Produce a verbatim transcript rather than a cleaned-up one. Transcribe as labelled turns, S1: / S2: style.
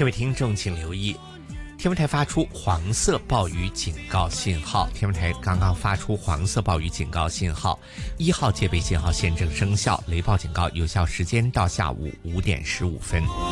S1: 各位听众请留意，天文台发出黄色暴雨警告信号。天文台刚刚发出黄色暴雨警告信号，一号戒备信号现正生效，雷暴警告有效时间到下午五点十五分。